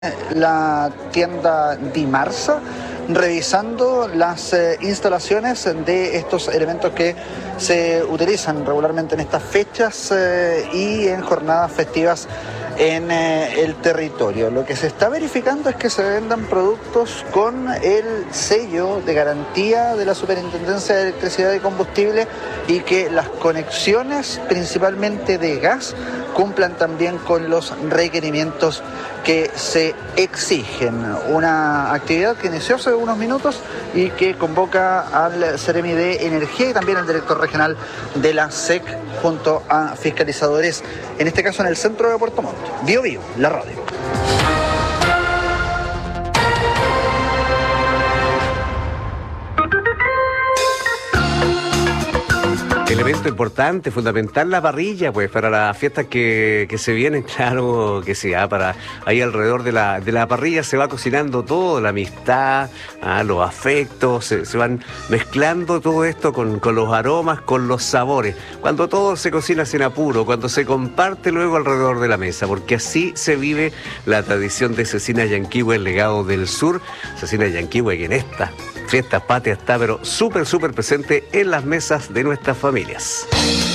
La tienda Dimarsa, revisando las instalaciones de estos elementos que se utilizan regularmente en estas fechas y en jornadas festivas en el territorio. Lo que se está verificando es que se vendan productos con el sello de garantía de la Superintendencia de Electricidad y Combustible y que las conexiones, principalmente de gas, cumplan también con los requerimientos que se exigen. Una actividad que inició hace unos minutos y que convoca al Seremi de Energía y también al director regional de la SEC junto a fiscalizadores, en este caso en el centro de Puerto Montt. Bio Bio, la radio. Elemento importante, fundamental, la parrilla, pues, para las fiestas que se vienen, claro que sí, para ahí alrededor de la parrilla se va cocinando todo, la amistad, los afectos, se van mezclando todo esto con los aromas, con los sabores, cuando todo se cocina sin apuro, cuando se comparte luego alrededor de la mesa, porque así se vive la tradición de Cecina Yanquihue, el legado del sur. Cecina Yanquihue, que en esta fiestas patrias está pero súper presente en las mesas de nuestras familias.